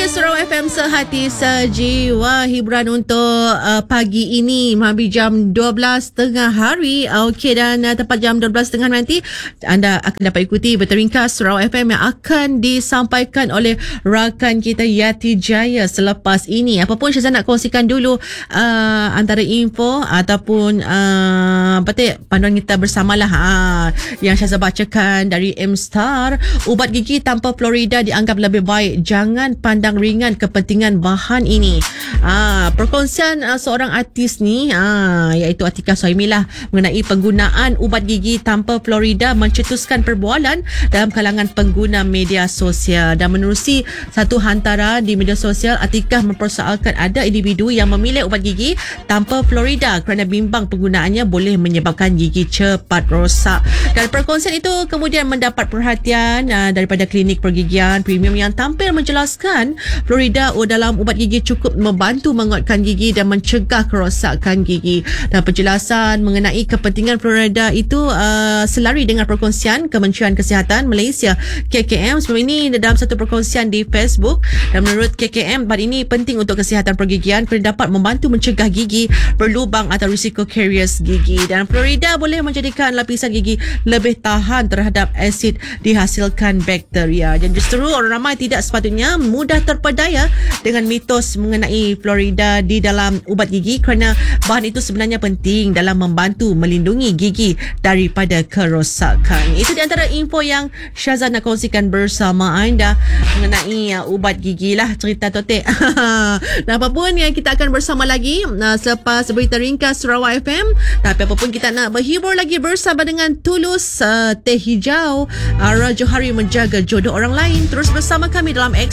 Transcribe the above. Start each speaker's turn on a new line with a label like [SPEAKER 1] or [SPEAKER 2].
[SPEAKER 1] Okey, Surau FM sehati sejiwa, hiburan untuk pagi ini menghabis jam 12 tengah hari. Okey, dan tepat jam 12 tengah nanti anda akan dapat ikuti berteringkas Surau FM yang akan disampaikan oleh rakan kita Yati Jaya selepas ini. Apapun Syazan nak kongsikan dulu antara info ataupun panduan kita bersamalah yang Syazan bacakan dari M-Star. Ubat gigi tanpa fluorida dianggap lebih baik, jangan pandang ringan kepentingan bahan ini. Perkongsian seorang artis ni iaitu Atika Suhaimilah mengenai penggunaan ubat gigi tanpa fluorida mencetuskan perbualan dalam kalangan pengguna media sosial. Dan menerusi satu hantaran di media sosial, Atika mempersoalkan ada individu yang memilih ubat gigi tanpa fluorida kerana bimbang penggunaannya boleh menyebabkan gigi cepat rosak. Dan perkongsian itu kemudian mendapat perhatian daripada klinik pergigian premium yang tampil menjelaskan fluorida dalam ubat gigi cukup membantu menguatkan gigi dan mencegah kerosakan gigi. Dan penjelasan mengenai kepentingan fluorida itu selari dengan perkongsian Kementerian Kesihatan Malaysia KKM sebelum ini dalam satu perkongsian di Facebook. Dan menurut KKM, ubat ini penting untuk kesihatan pergigian kerana dapat membantu mencegah gigi berlubang atau risiko karies gigi. Dan fluorida boleh menjadikan lapisan gigi lebih tahan terhadap asid dihasilkan bakteria. Dan justru orang ramai tidak sepatutnya mudah terpedaya dengan mitos mengenai fluorida di dalam ubat gigi kerana bahan itu sebenarnya penting dalam membantu melindungi gigi daripada kerosakan. Itu di antara info yang Syazan nak kongsikan bersama anda mengenai ubat gigi lah, cerita Totek. Dan apapun yang kita akan bersama lagi selepas berita ringkas Sarawak FM. Tapi apapun kita nak berhibur lagi bersama dengan Tulus, Teh Hijau, Raja Hari menjaga jodoh orang lain. Terus bersama kami dalam